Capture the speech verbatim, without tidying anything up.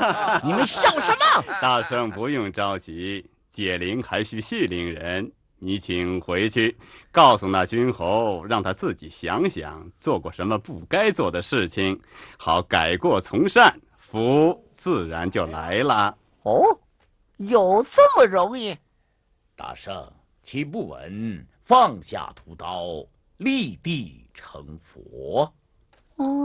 你们笑什么？ 大圣不用着急，解铃还需系铃人。你请回去，告诉那君侯，让他自己想想做过什么不该做的事情，好改过从善，福自然就来了。 哦，有这么容易？ 大圣，岂不闻放下屠刀，立地成佛？